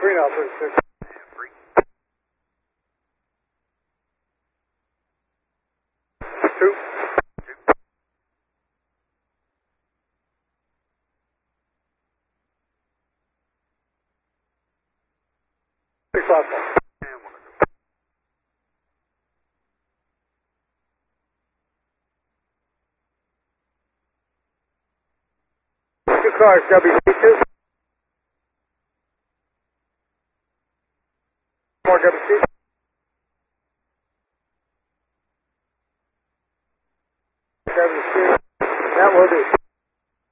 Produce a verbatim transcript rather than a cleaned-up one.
Three now, thirty-six. Two. Six platform. Two cars, W C two.